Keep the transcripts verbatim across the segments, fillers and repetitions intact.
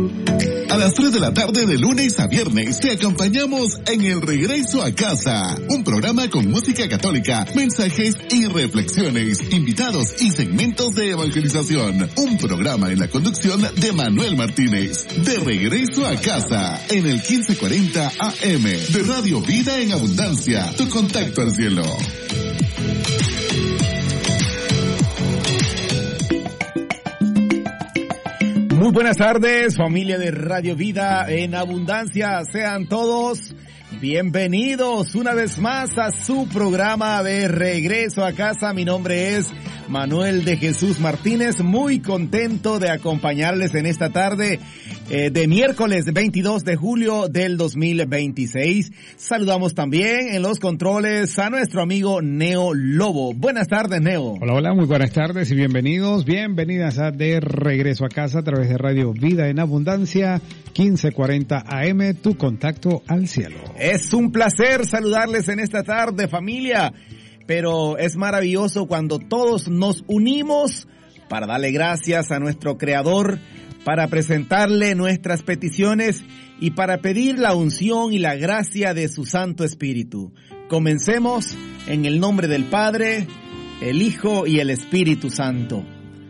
A las tres de la tarde de lunes a viernes te acompañamos en El Regreso a Casa, un programa con música católica, mensajes y reflexiones, invitados y segmentos de evangelización. Un programa en la conducción de Manuel Martínez. De Regreso a Casa, en el quince cuarenta A M de Radio Vida en Abundancia, tu contacto al cielo. Muy buenas tardes, familia de Radio Vida en Abundancia. Sean todos bienvenidos una vez más a su programa de Regreso a Casa. Mi nombre es Manuel de Jesús Martínez, muy contento de acompañarles en esta tarde eh, de miércoles veintidós de julio del dos mil veintiséis. Saludamos también en los controles a nuestro amigo Neo Lobo. Buenas tardes, Neo. Hola, hola, muy buenas tardes y bienvenidos, bienvenidas a De Regreso a Casa a través de Radio Vida en Abundancia, quince cuarenta A M, tu contacto al cielo. Es un placer saludarles en esta tarde, familia. Pero es maravilloso cuando todos nos unimos para darle gracias a nuestro Creador, para presentarle nuestras peticiones y para pedir la unción y la gracia de su Santo Espíritu. Comencemos en el nombre del Padre, el Hijo y el Espíritu Santo.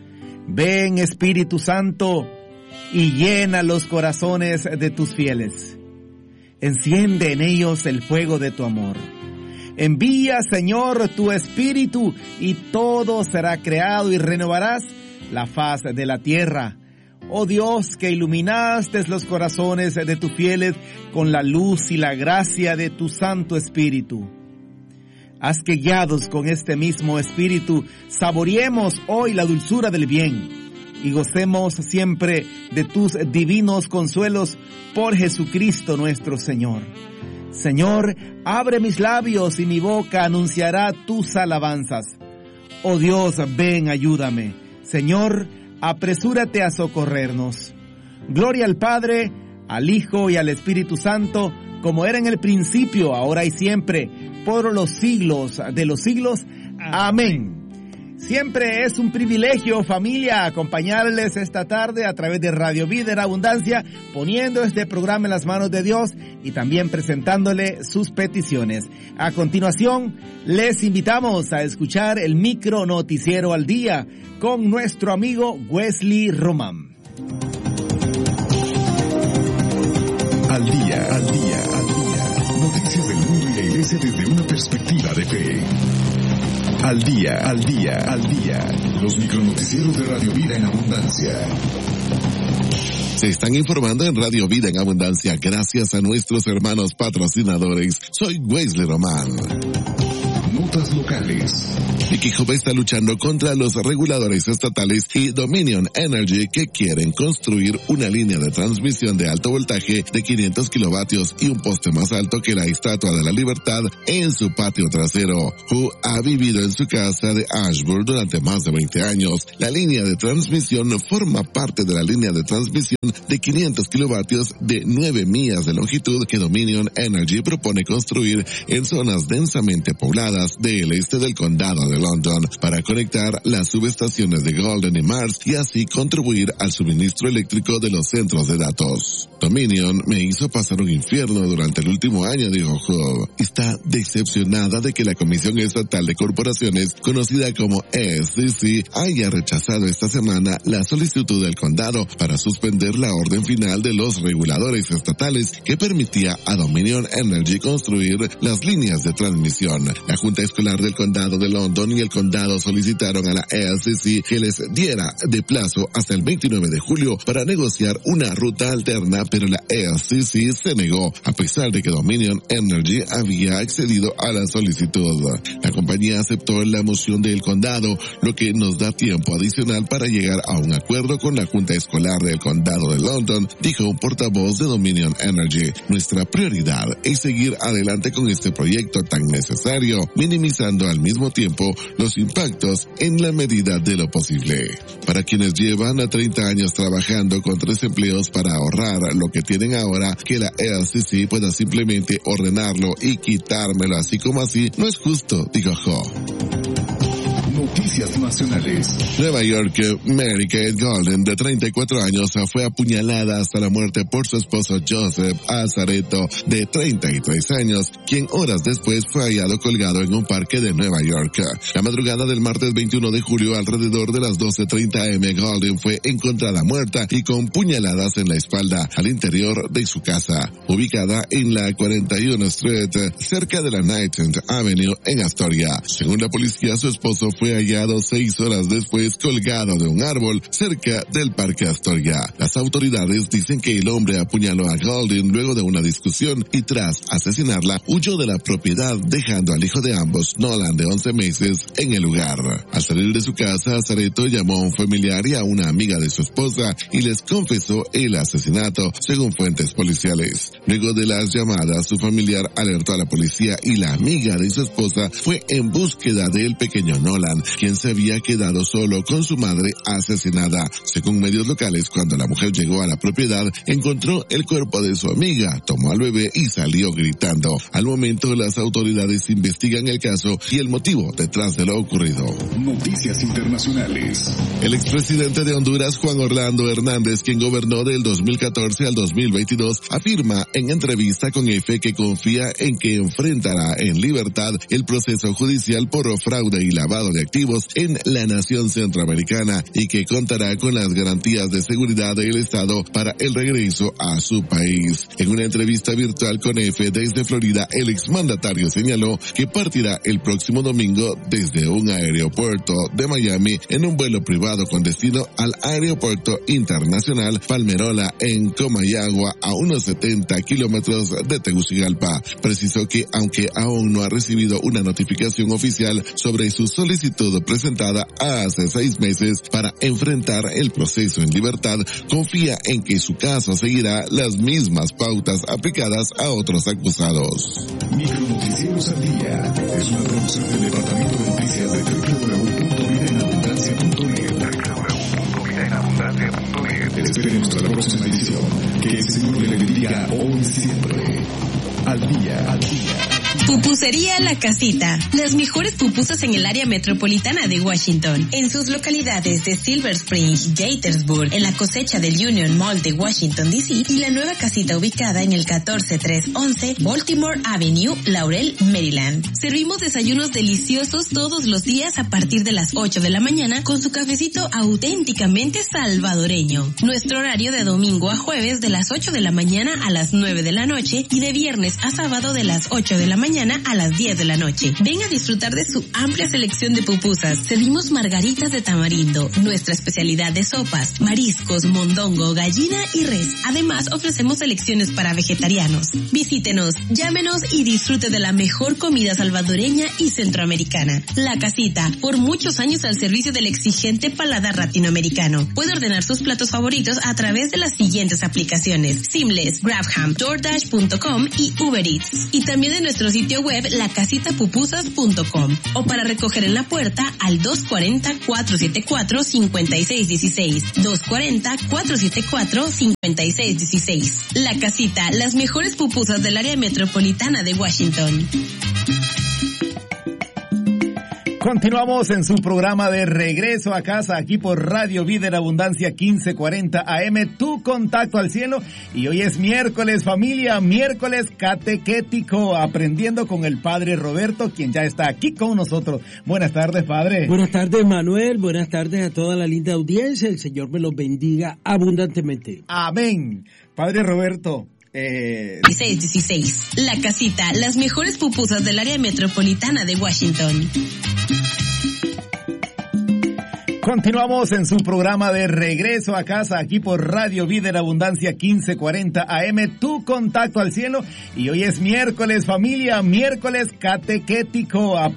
Ven, Espíritu Santo, y llena los corazones de tus fieles. Enciende en ellos el fuego de tu amor. Envía, Señor, tu Espíritu y todo será creado y renovarás la faz de la tierra. Oh Dios, que iluminaste los corazones de tus fieles con la luz y la gracia de tu Santo Espíritu. Haz que guiados con este mismo Espíritu saboreemos hoy la dulzura del bien y gocemos siempre de tus divinos consuelos por Jesucristo nuestro Señor. Señor, abre mis labios y mi boca anunciará tus alabanzas. Oh Dios, ven, ayúdame. Señor, apresúrate a socorrernos. Gloria al Padre, al Hijo y al Espíritu Santo, como era en el principio, ahora y siempre, por los siglos de los siglos. Amén. Siempre es un privilegio, familia, acompañarles esta tarde a través de Radio Vida en Abundancia, poniendo este programa en las manos de Dios y también presentándole sus peticiones. A continuación, les invitamos a escuchar el micro noticiero al día con nuestro amigo Wesley Román. Al día, al día, al día. Noticias del mundo y la iglesia desde una perspectiva de fe. Al día, al día, al día. Los micronoticieros de Radio Vida en Abundancia. Se están informando en Radio Vida en Abundancia gracias a nuestros hermanos patrocinadores. Soy Wesley Román. Notas locales. Equijob está luchando contra los reguladores estatales y Dominion Energy que quieren construir una línea de transmisión de alto voltaje de quinientos kilovatios y un poste más alto que la Estatua de la Libertad en su patio trasero. Hu ha vivido en su casa de Ashburn durante más de veinte años. La línea de transmisión forma parte de la línea de transmisión de quinientos kilovatios de nueve millas de longitud que Dominion Energy propone construir en zonas densamente pobladas del este del condado de London para conectar las subestaciones de Golden y Mars y así contribuir al suministro eléctrico de los centros de datos. Dominion me hizo pasar un infierno durante el último año, dijo Job. Está decepcionada de que la Comisión Estatal de Corporaciones, conocida como E S C, haya rechazado esta semana la solicitud del condado para suspender la orden final de los reguladores estatales que permitía a Dominion Energy construir las líneas de transmisión. La Junta Escolar del Condado de London y el condado solicitaron a la E S C que les diera de plazo hasta el veintinueve de julio para negociar una ruta alterna, pero la E S C se negó, a pesar de que Dominion Energy había accedido a la solicitud. La compañía aceptó la moción del condado, lo que nos da tiempo adicional para llegar a un acuerdo con la Junta Escolar del Condado de London, dijo un portavoz de Dominion Energy. Nuestra prioridad es seguir adelante con este proyecto tan necesario, minimizando al mismo tiempo los impactos en la medida de lo posible. Para quienes llevan a treinta años trabajando con tres empleos para ahorrar lo que tienen ahora, que la E S C pueda simplemente ordenarlo y quitármelo así como así, no es justo, dijo Ho. Noticias nacionales. Nueva York, Mary Kate Golden, de treinta y cuatro años, fue apuñalada hasta la muerte por su esposo Joseph Azareto, de treinta y tres años, quien horas después fue hallado colgado en un parque de Nueva York. La madrugada del martes veintiuno de julio, alrededor de las doce treinta eme, Golden fue encontrada muerta y con puñaladas en la espalda al interior de su casa, ubicada en la cuarenta y uno Street, cerca de la Nineteenth Avenue en Astoria. Según la policía, su esposo fue hallado seis horas después colgado de un árbol cerca del Parque Astoria. Las autoridades dicen que el hombre apuñaló a Golden luego de una discusión y tras asesinarla huyó de la propiedad, dejando al hijo de ambos, Nolan, de once meses, en el lugar. Al salir de su casa, Azareto llamó a un familiar y a una amiga de su esposa y les confesó el asesinato, según fuentes policiales. Luego de las llamadas, su familiar alertó a la policía y la amiga de su esposa fue en búsqueda del pequeño Nolan, quien se había quedado solo con su madre asesinada. Según medios locales, cuando la mujer llegó a la propiedad, encontró el cuerpo de su amiga, tomó al bebé y salió gritando. Al momento, las autoridades investigan el caso y el motivo detrás de lo ocurrido. Noticias internacionales. El expresidente de Honduras, Juan Orlando Hernández, quien gobernó del dos mil catorce al dos mil veintidós, afirma en entrevista con EFE que confía en que enfrentará en libertad el proceso judicial por fraude y lavado de activos en la nación centroamericana y que contará con las garantías de seguridad del Estado para el regreso a su país. En una entrevista virtual con EFE desde Florida, el exmandatario señaló que partirá el próximo domingo desde un aeropuerto de Miami en un vuelo privado con destino al Aeropuerto Internacional Palmerola en Comayagua, a unos setenta kilómetros de Tegucigalpa. Precisó que aunque aún no ha recibido una notificación oficial sobre su solicitud presentada hace seis meses para enfrentar el proceso en libertad, confía en que su caso seguirá las mismas pautas aplicadas a otros acusados. Micronoticieros al día es una producción del Departamento de Noticias de doble u doble u doble u punto vida en abundancia punto net. doble u doble u doble u punto vida en abundancia punto net. Esperemos hasta la próxima edición. Que el Señor le bendiga hoy y siempre. Al día, al día. Pupusería La Casita. Las mejores pupusas en el área metropolitana de Washington. En sus localidades de Silver Spring, Gaithersburg, en la cosecha del Union Mall de Washington, D C y la nueva casita ubicada en el catorce trescientos once Baltimore Avenue, Laurel, Maryland. Servimos desayunos deliciosos todos los días a partir de las ocho de la mañana con su cafecito auténticamente salvadoreño. Nuestro horario de domingo a jueves de las ocho de la mañana a las nueve de la noche y de viernes a sábado de las ocho de la mañana a las diez de la noche. Ven a disfrutar de su amplia selección de pupusas. Servimos margaritas de tamarindo, nuestra especialidad de sopas, mariscos, mondongo, gallina y res. Además, ofrecemos selecciones para vegetarianos. Visítenos, llámenos y disfrute de la mejor comida salvadoreña y centroamericana. La Casita, por muchos años al servicio del exigente paladar latinoamericano. Puede ordenar sus platos favoritos a través de las siguientes aplicaciones: Seamless, GrabHam, DoorDash punto com y Uber Eats. Y también de nuestro sitio web la casita pupusas punto com o para recoger en la puerta al dos cuarenta, cuatrocientos setenta y cuatro, cincuenta y seis dieciséis, dos cuarenta, cuatrocientos setenta y cuatro, cincuenta y seis dieciséis. La Casita, las mejores pupusas del área metropolitana de Washington. Continuamos en su programa de Regreso a Casa, aquí por Radio Vida en Abundancia quince cuarenta A M, tu contacto al cielo. Y hoy es miércoles, familia, miércoles catequético, aprendiendo con el Padre Roberto, quien ya está aquí con nosotros. Buenas tardes, Padre. Buenas tardes, Manuel. Buenas tardes a toda la linda audiencia. El Señor me los bendiga abundantemente. Amén. Padre Roberto. Eh... dieciséis dieciséis. La Casita, las mejores pupusas del área metropolitana de Washington. Continuamos en su programa de Regreso a Casa, aquí por Radio Vida en Abundancia quince cuarenta A M, tu contacto al cielo. Y hoy es miércoles, familia, miércoles catequético.